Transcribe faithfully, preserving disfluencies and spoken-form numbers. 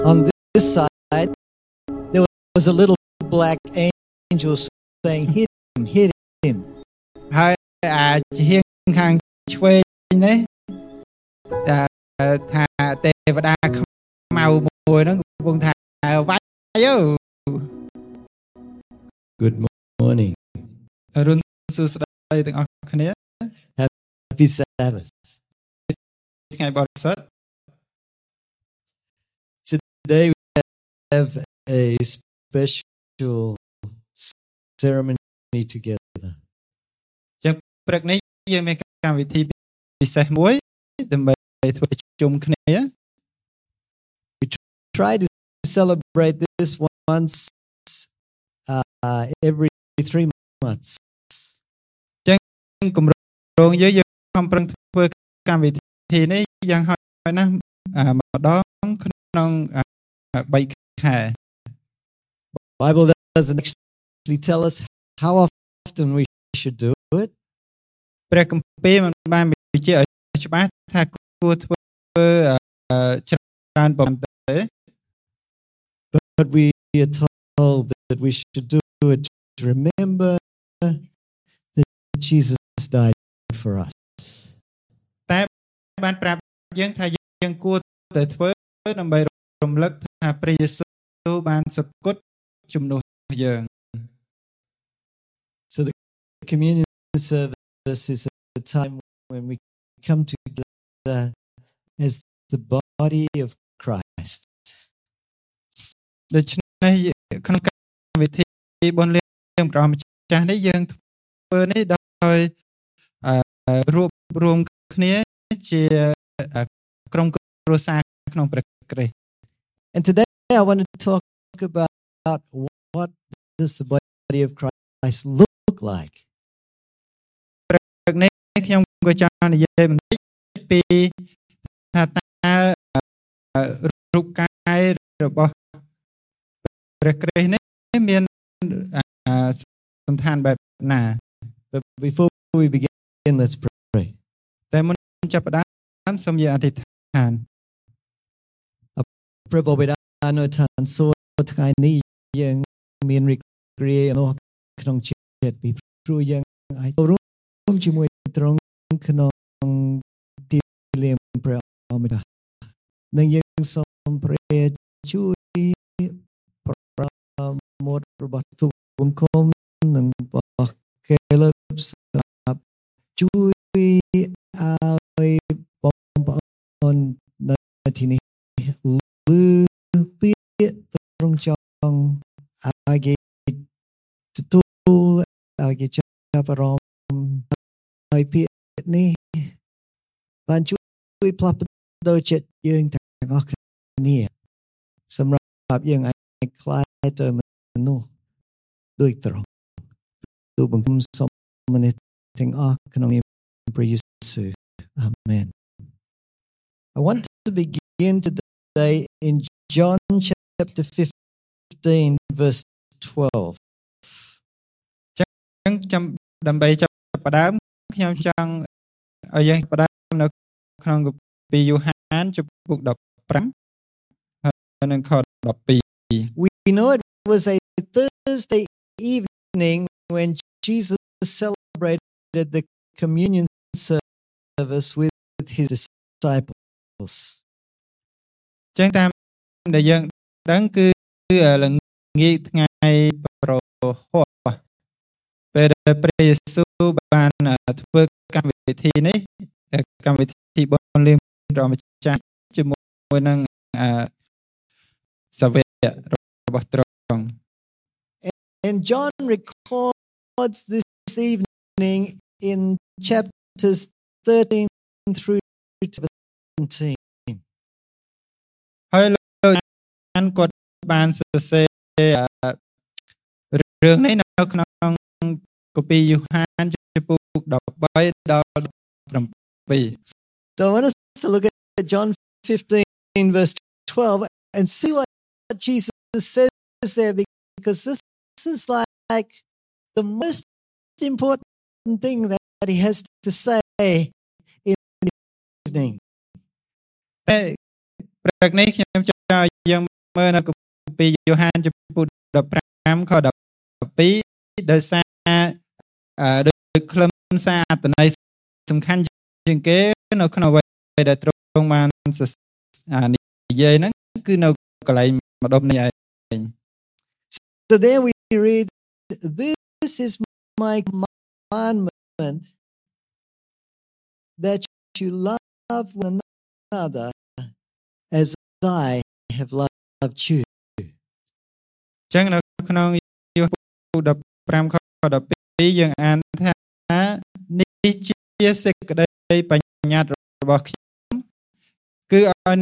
On this side, there was a little black angel saying, hit him, hit him. ហើយអាជាហៀងខាងឆ្វេងនេះតែថាទេវតាខ្មៅមួយហ្នឹងកំពុងថាវាយអើ Good morning. រុនសួស្តីទាំងអស់គ្នា Happy Sabbath. ថ្ងៃបរិសុទ្ធ Today we have a special ceremony together. ចឹងព្រឹកនេះយើងមានកម្មវិធីពិសេសមួយដើម្បីធ្វើប្រជុំគ្នា We try to celebrate this once uh, every three months. ចឹងគម្រោងយើងយើងខំប្រឹងធ្វើកម្មវិធីនេះយ៉ាងហោចណាស់ម្ដងក្នុងបីខែ Bible doesn't actually tell us how often we should do it. ព្រះគម្ពីរមិនបានបញ្ជាក់ឲ្យច្បាស់ថាគួរធ្វើច្រើនប៉ុន្មានទេ But we are told that we should do it to remember that Jesus died for us. តែបានប្រាប់យើងថាយើងគួរតែធ្វើដើម្បីរំលឹកថាព្រះយេស៊ូវបានសគត់ជំនួសយើង So the communion service is a time when we come together as the body of Christ. ដូច្នេះក្នុងកម្មវិធីបុណ្យលាងព្រះម្ចាស់នេះយើងធ្វើនេះដោយរួបរวมគ្នាជាក្រុមគ្រួសារក្នុងព្រះគ្រីស្ទ And today I want to talk about what does the body of Christ look like. ព្រឹកនេះខ្ញុំក៏ចង់និយាយបន្តិចពីថាតើរូបកាយរបស់ព្រះគ្រីស្ទនេះមានសន្តានបែបណា But before we begin, let's pray. តែមុនចាប់ផ្ដើមសូមយើងអធិដ្ឋានព្រះបិតានៅឋានសួគ៌ថ្ងៃនេះយើងមានរីករាយអនុក្នុងចិត្តពីព្រោះយើងអាចចូលរួមជាមួយត្រង់ក្នុងទីលានព្រះអម្ចាស់និងយើងសូមព្រះជួយប្រមោទរបស់ទូលបង្គំនិងរបស់ Caleb សម្រាប់ជួយឲ្យបងប្អូននៅទីនេះលឺពាក្យត្រង់ចង់ឲ្យគេទទួលឲ្យគេចាប់អារម្មណ៍ឲ្យពាក្យនេះបានជួយផ្លាស់ប្ដូរចិត្តយើងទាំងអស់គ្នាសម្រាប់យើងអាចខ្លាយទៅមនុស្សដូចត្រង់ទូលបង្គំសូមនេះទាំងអស់ក្នុងនាមព្រះយេស៊ូវ Amen. I want to begin today in John chapter fifteen verse twelve. ចឹងចាំដើម្បីចាប់ផ្ដើមខ្ញុំចង់ឲ្យយើងផ្ដើមនៅក្នុងគម្ពីរយ៉ូហានជំពូកដប់ប្រាំហើយនឹងខដប់ពីរ We know it was a Thursday evening when Jesus celebrated the communion service with his disciples. ចឹងតាមដែលយើងដឹងគឺល្ងាចថ្ងៃប្រហ័សពេលដែលព្រះយេស៊ូវបានធ្វើកម្មវិធីនេះកម្មវិធីបុណ្យលាងព្រះម្ចាស់ជាមួយនឹងសាវករបស់ទ្រង់ And John records this evening in chapters thirteen through seventeen. ហើយលោកអានគាត់បានសរសេររឿងនេះនៅក្នុងគម្ពីរយ៉ូហានជំពូកដប់បីដល់ដប់ប្រាំពីរ So I want us to look at John fifteen verse twelve and see what Jesus says there, because this is like the most important thing that he has to say in the evening. តែព្រឹកនេះខ្ញុំចង់ឲ្យយើងមើលនៅគម្ពីរយ៉ូហានចំពុដប់ប្រាំខដប់ពីរដោយសារអឺដោយខ្លឹមសារអត្ថន័យសំខាន់ជាងគេនៅក្នុងអ្វីដែលទ្រង់បាននិយាយហ្នឹងគឺនៅកន្លែងម្ដុំនេះឯង So there we read, this is my commandment, that you love one another as I have loved you. ចឹងនៅក្នុងយ៉ូហានដប់ប្រាំខដប់ពីរយើងអានថានេះជាសេចក្តីបញ្ញត្តិរបស់ខ្ញុំគឺឲ្យ